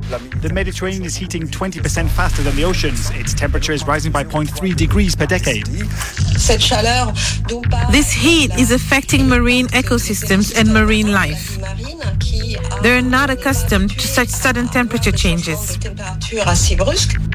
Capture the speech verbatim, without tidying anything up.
The Mediterranean is heating twenty percent faster than the oceans. Its temperature is rising by zero point three degrees per decade. This heat is affecting marine ecosystems and marine life. They're not accustomed to such sudden temperature changes.